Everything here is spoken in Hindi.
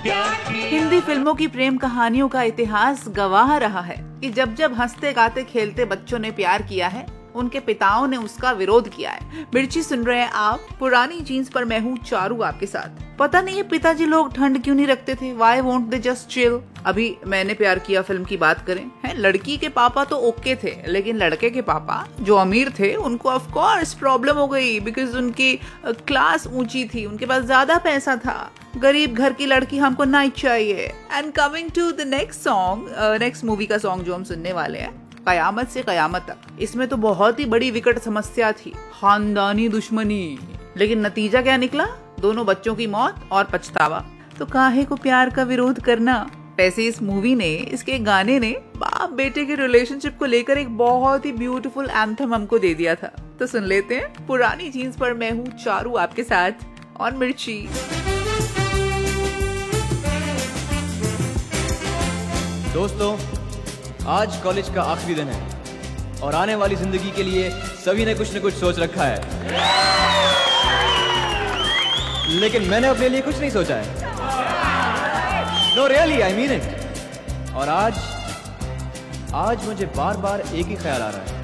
हिंदी फिल्मों की प्रेम कहानियों का इतिहास गवाह रहा है कि जब जब हंसते गाते खेलते बच्चों ने प्यार किया है, उनके पिताओं ने उसका विरोध किया है। मिर्ची सुन रहे हैं आप, पुरानी जीन्स पर मैं हूँ चारू आपके साथ। पता नहीं ये पिताजी लोग ठंड क्यों नहीं रखते थे? Why won't they just chill? अभी मैंने प्यार किया फिल्म की बात करें, है लड़की के पापा तो ओके थे, लेकिन लड़के के पापा जो अमीर थे उनको ऑफ कोर्स प्रॉब्लम हो गई, बिकॉज उनकी क्लास ऊंची थी, उनके पास ज्यादा पैसा था। गरीब घर की लड़की हमको नहीं चाहिए। And coming to the next song, next movie का सॉन्ग जो हम सुनने वाले हैं, कयामत से कयामत तक। इसमें तो बहुत ही बड़ी विकट समस्या थी, खानदानी दुश्मनी, लेकिन नतीजा क्या निकला? दोनों बच्चों की मौत और पछतावा। तो काहे को प्यार का विरोध करना। वैसे इस मूवी ने, इसके गाने ने बाप बेटे के रिलेशनशिप को लेकर एक बहुत ही ब्यूटीफुल एंथम हमको दे दिया था। तो सुन लेते हैं, पुरानी जीन्स पर मैं हूँ चारू आपके साथ और मिर्ची। दोस्तों, आज कॉलेज का आखिरी दिन है और आने वाली जिंदगी के लिए सभी ने कुछ न कुछ सोच रखा है, लेकिन मैंने अपने लिए कुछ नहीं सोचा है। No really, I mean it. और आज मुझे बार बार एक ही ख्याल आ रहा है